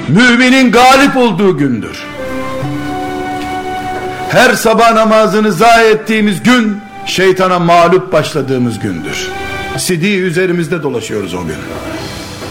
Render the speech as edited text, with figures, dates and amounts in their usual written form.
Müminin galip olduğu gündür. Her sabah namazını zayi ettiğimiz gün, şeytana mağlup başladığımız gündür. Sidiği üzerimizde dolaşıyoruz o gün.